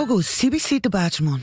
August, CBC de Bajmon.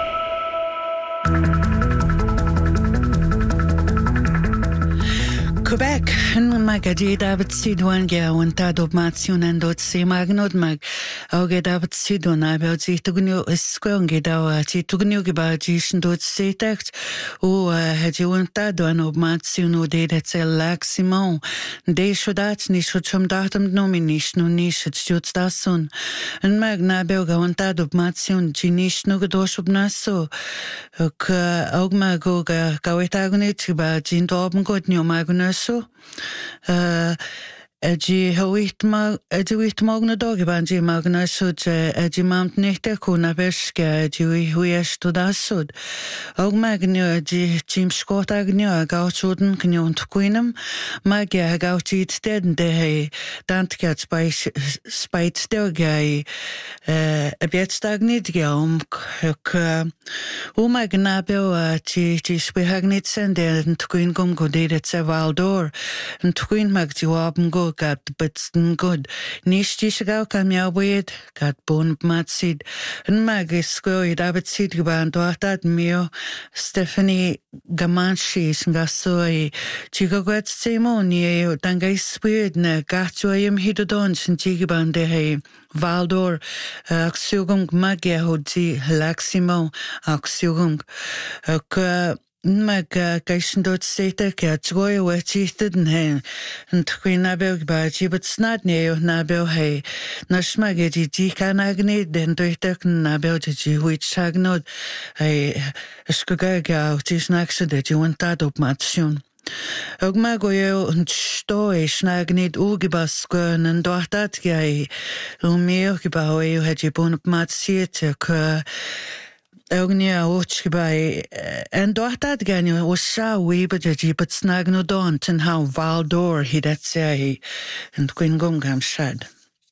Quebec, magadi David Sidwan gawan tadop matsion andot se magnod mag auge David Sidwan abel tugnu esquong gedawa tugnu giba jisndot se text o hadjun tadwan ob matsion o de laximon de shodat ni shochum datum nominish no nish jutstasun en mag nabel gawan tadop matsion jinish no gedoshub naso ka augma go gawetagnit ba jindobn god nyo magnus so Edi wit magna dog ban ji magna sud edi mamt nichte kuna beske edi hui studa sud og magnu edi Jim Scott agnu gautuden knunt queenum magia gautit steden de he dantkat spite stelgai a bit stagnit geom o magnabel ti spihagnit sende queen gum godet se valdor en queen mag ti oben go gat bitsten good nicht die gau kam ja weit gat bon matsid en magis go David sid geban dort mir Stephanie Gamanchi ngasoi chigo gat semoni tangais spud na gatsoyim hidodon chigiban de he Valdor axiogum magia hodi laximo axiogum mag gaisndot sete ke tgoy wachitted hen and queen nabel ba jibet snad ne nabel he nashmage ji kanagne den doitek nabel ji huit chagnod he skuga ga tisnaxe de juntad op matsion Og magoyo stoi snagnid ugibas gun and dortat gai mir gebaue het je bon op matsiete ke Ognia ochbai and dortat gani was sha we but jibet snagno don't and how Valdor he that say and queen gungam shad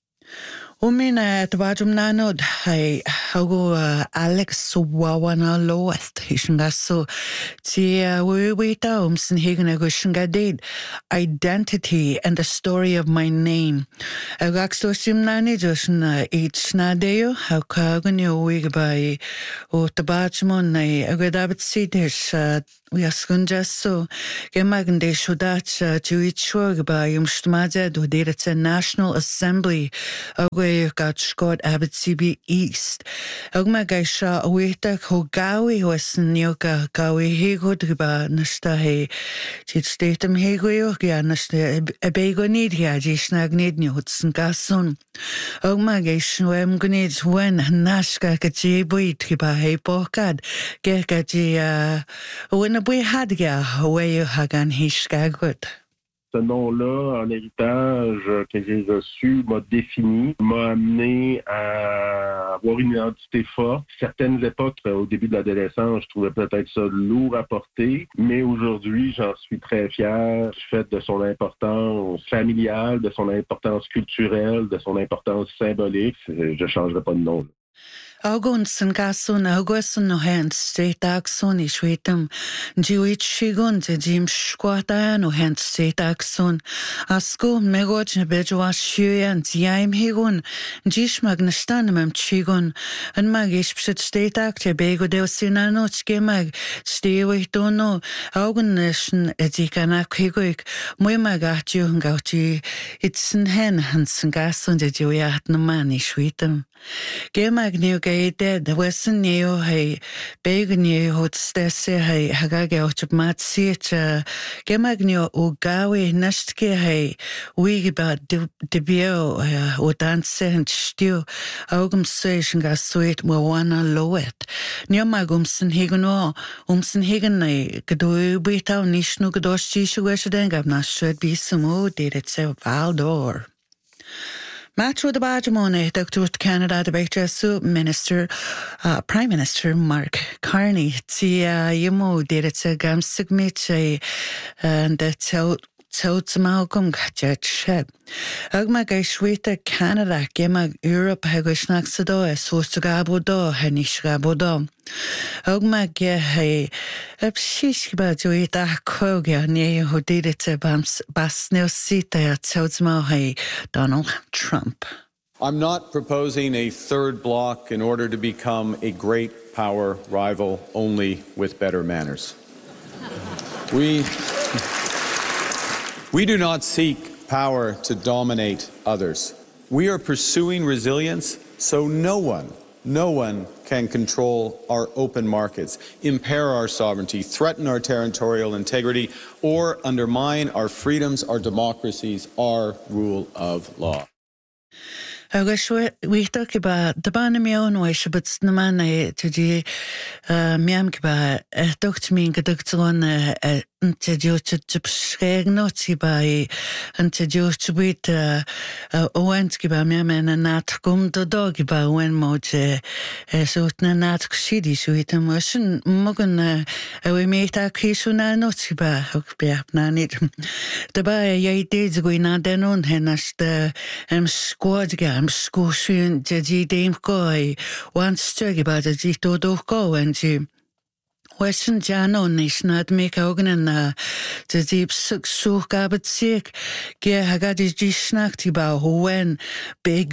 Umina at Vajum Nanod, I go Alex Wawana Loeth, Hishangaso, Tia, we wait and Higanagushinga did identity and the story of my name. I got so simnani just each nadeo, how Kaganio wig by O Tabachmon, I got David Sidish. We are so Gemagande Shudacha Jewichwag by Umstmazed who did at the National Assembly away got Scott Abbott CB East. Ogmagasha Witak Hogawi was Nyoka Gawi Hegudriba Nastahe Chitstatum Heguyogia Nasta Abegonidia Jisnagnid Newtson Gasun. Ogmagashu Emgunid when Nashka Kajibuit Hiba Hepokad Gerkaji when we had way Hagan Hishkagut. Ce nom-là, en héritage que j'ai reçu, m'a défini, m'a amené à avoir une identité forte. Certaines époques, au début de l'adolescence, je trouvais peut-être ça lourd à porter, mais aujourd'hui, j'en suis très fier du fait de son importance familiale, de son importance culturelle, de son importance symbolique. Je ne changerai pas de nom. Augunsen gasun Augusten no hand state axon is wetum Jewish shigun the Jim Squata no hand state axon Asko megoj bejwa shuyan ziaim higun Jish magnastanum chigun and magish psit state act bego de sinanoch gemag stewe dono Augunischen edikanak higuik muy magatu gauti it's in hen hansen gasun the Jewiat no man is wetum Gemag new dead the western neo hey big new hot stesse hey hagage of mat sit Gemagno ugawi nastke hey we about de bio o dance and stew augum session gas sweet mo wana lowet Neo magumsen higno higen gedo bita nishnu gedoshi shwesden gab na should be some did it so Valdor Matro the Bajamone, Dr. Canada, the Bechasu Minister, Prime Minister Mark Carney, Tia Yemo did it a gam sigmiche and that's how Malcolm got shed. Agma Gaishwita Canada, Gemag Europe, Hagusnaxado, Sostagabodo, Hanishgabodo. Agma Gehe, Epshishba Juita Koga, near who did it a Basnil Sita, Southmahe, Donald Trump. I'm not proposing a third bloc in order to become a great power rival only with better manners. We do not seek power to dominate others. We are pursuing resilience so no one can control our open markets, impair our sovereignty, threaten our territorial integrity, or undermine our freedoms, our democracies, our rule of law. Agus vítar ba de banna meán se bud na mana tudí meam ba docht mín go dugtán ante dúte skeag notí ba ante dúte bit óhaintci ba meam na nat gom do dogi ba wen mód sút na nat sídí suít am sin mogan a méid a císú na notí ba hug beap na nid. Da ba déid go na denún hennas de squad am skúsún de dí déim gói wan stögi ba de dí dódóch gó en dí Western Jano nisnad make ogan de deep such gabat sick ge hagadi dí snachti ba hoen big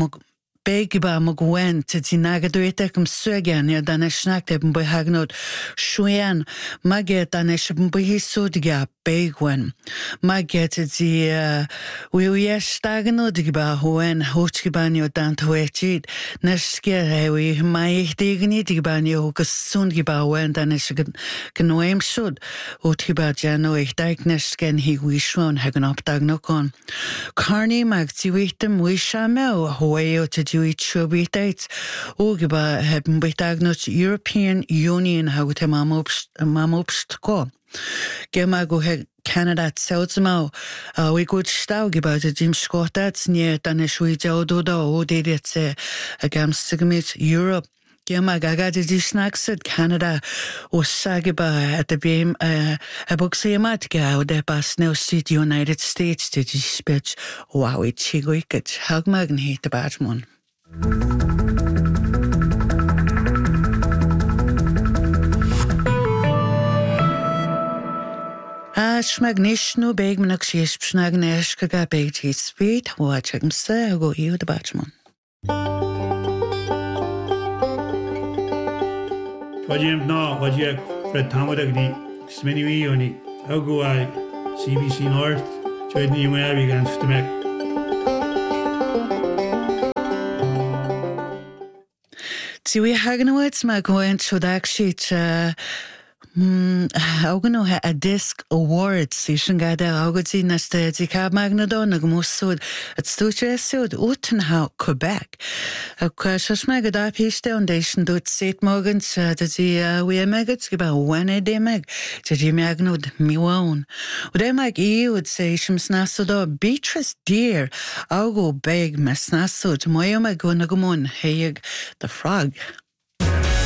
ba magwen te di nagaduetek sugan ya dan snakte bu hagnod shuyan maget dan bu hisodiga begwen maget di we stagnod ba hoen hotgibanyo dan twechid neske we mai digni dibanyo gesun gibawen dan genoem sud otgiba jano ich nesken hi we shon hagen opdagnokon Carney magti witem we shamel hoyo te dúi trúbítaid ógaba hebben beitagnot European Union hagut mam obst go. Gema go Canada seltsmau we good staug about the Jim Scott that's near dan shui do o dedetse agamstigmit Europe. Gema gagadi di snackset Canada o sagaba at the beam a boxeamatka o de bas no seat United States to di speech wow it chigoiket hagmagn hit the batmon. Schmagnishnu beg manakshis psnagnesh kaga beg tis speed watching se go you the batchman. Wajim no wajak Fred Tamadagdi Sminiwi oni how go I CBC North join you may begin to make we hagnowitz ma going to that sheet Augan ha a disc awards sin gada augadi nasta di cab magnadon ag musud at stuche sud Utenhout Quebec a kwashas magada Peace Foundation dot St. Morgan's da di we megats giba one day meg da di magnod miwon Ude mag would say shims nasado Beatrice Deer augo beg mas nasud moyo magunagumon heyig the frog